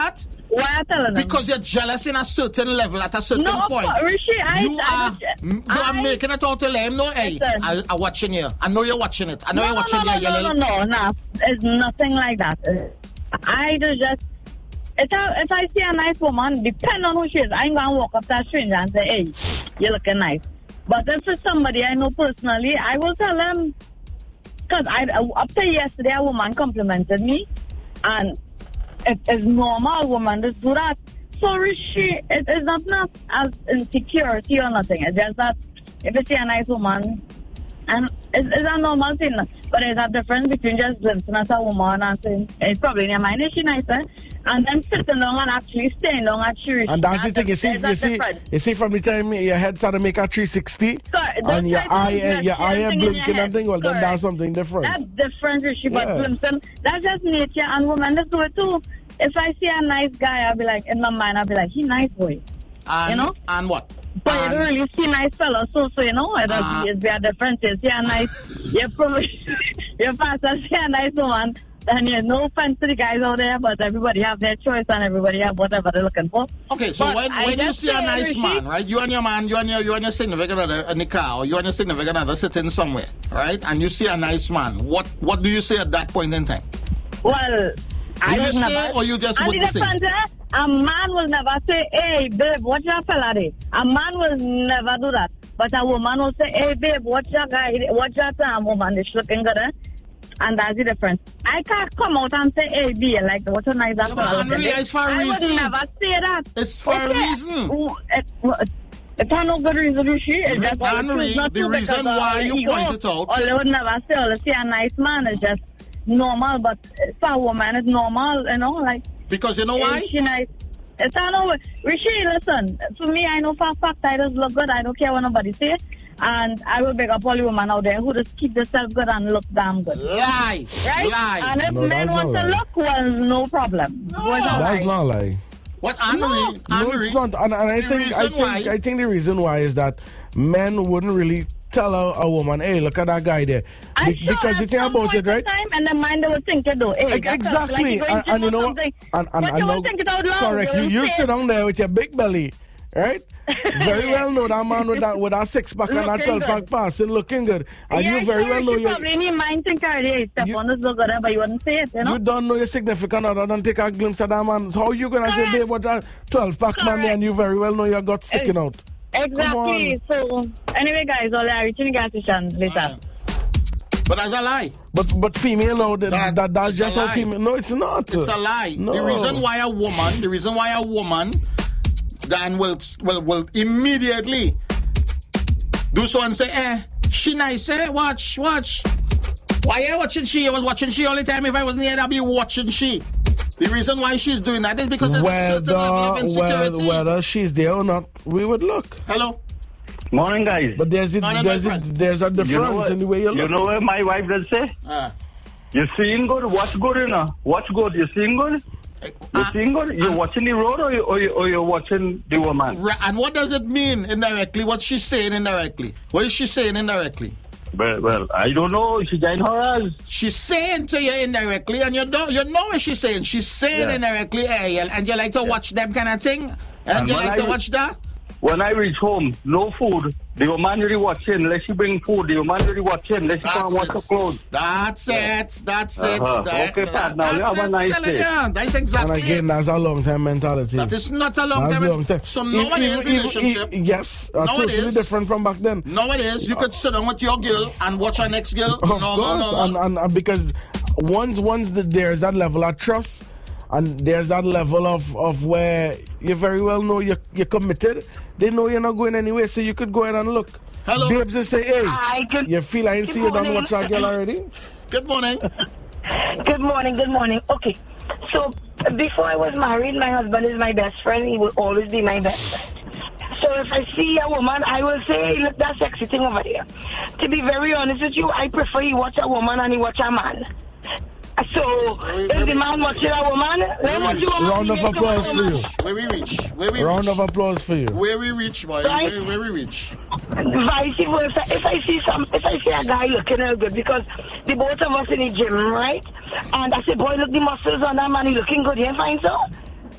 that? Why are you telling them? Because you're jealous in a certain level at a certain point. No, Rishi, you are making it out to let him know, hey, I'm watching you. I know you're watching it. I know you're watching it. No. It's nothing like that. I just... If I see a nice woman, depending on who she is, I ain't going to walk up to a stranger and say, hey, you're looking nice. But if it's somebody I know personally, I will tell them. Because up to yesterday, a woman complimented me. And it's normal, woman just do that. So, Rishi, it's not as insecurity or nothing. It's just that if you see a nice woman, and it's a normal thing. But there's a difference between just glimpsing at a woman and saying, it's probably in your mind, is she nice, eh? And then sitting down and actually staying down at Rishi. And that's the thing, you see from the time your head started to make a 360, and your eye blinking and thing, well, then that's something different. That's different, Rishi, but glimpsing, that's just nature, and women just do it too. If I see a nice guy, I'll be like, in my mind, I'll be like, he nice boy. And, you know? And what? But you don't really see nice fellas, so you know, it'll be a difference. You see a nice, you're fast to see a nice woman, and you no offense to the guys out there, but everybody have their choice and everybody have whatever they're looking for. Okay, so when you see a nice man, right, you and your man, you and your significant other in the car, or you and your significant other sitting somewhere, right, and you see a nice man, what do you say at that point in time? Well, I would never. Or you just wouldn't say? A man will never say, hey, babe, what's your fella there? A man will never do that. But a woman will say, hey, babe, what's your time, woman? Is looking good, eh? And that's the difference. I can't come out and say, hey, B, like, what's a nice fella? It's for a reason. I would never say that. It's for a reason. It's not no good reason, Rishi. It's just the reason why you point it out. Or they would never say, oh, let's see a nice man. It's just normal, but for a woman, it's normal, you know, like. Because you know why? It's not no Rishi, listen, for me, I know for a fact I just look good. I don't care what nobody say. And I will beg up all the women out there who just keep themselves good and look damn good. Lie. Right? Lie. And if men want to look, well, no problem. That's not lie. What, Anne-Marie? No, it's not. And I think the reason why is that men wouldn't really tell a woman, hey, look at that guy there. Because the thing about it, right? And the mind they would think you do. Hey, exactly. Like and you know, but you won't think it out loud. Correct. You sit down there with your big belly, right? Very well know that man with that 6-pack and that 12-pack passing looking good. And you very well know you probably in your mind think already, Stefan is look good, but you wouldn't say it, you know? You don't know your significant other than take a glimpse of that man. How you gonna say, babe, what a 12-pack man there, and you very well know your gut sticking out? Exactly. So anyway, guys, all are reaching the gas station later. But that's a lie. But female, no, that's just how female. No, it's not. It's a lie. No. The reason why a woman then will immediately do so and say, she nice, watch. Why are you watching she? I was watching she all the time. If I wasn't here, I'd be watching she. The reason why she's doing that is because there's a certain level of insecurity. Whether she's there or not, we would look. Hello? Morning, guys. But there's a difference in the way you look. You know what my wife does say? You seeing good? What's good, you know? What's good? You seeing good? You seeing good? You're watching the road or you're watching the woman? And what does it mean indirectly? What's she saying indirectly? What is she saying indirectly? Well, I don't know. She joined her eyes. She's saying to you indirectly, and you know what she's saying. She's saying indirectly, and you like to watch them kind of thing? And you like to watch that? When I reach home, no food. The woman really watching. Let she bring food. The woman really watching. Let she come wash her clothes. That's it. Okay, Pat. Now you have a nice day. That's exactly And again, that's a long-time mentality. That is not a long-time. So nowadays relationship. Yes, totally different from back then. Nowadays, you could sit down with your girl and watch her next girl. Of course, and because once there's that level of trust, and there's that level of where you very well know you're committed. They know you're not going anywhere, so you could go ahead and look. Hello. Babes just say, hey, you feel I ain't see you done watch that girl already? Good morning. Good morning. Okay, so before I was married, my husband is my best friend. He will always be my best friend. So if I see a woman, I will say, hey, look, that sexy thing over there. To be very honest with you, I prefer you watch a woman and you watch a man. So, if the man watching a woman, round of applause for you. Where we reach. Round of applause for you. Where we reach, boy. Right? Where we reach. Vice versa. If I see a guy looking real good, because the both of us in the gym, right? And I say, boy, look the muscles on that man, he looking good. You find so?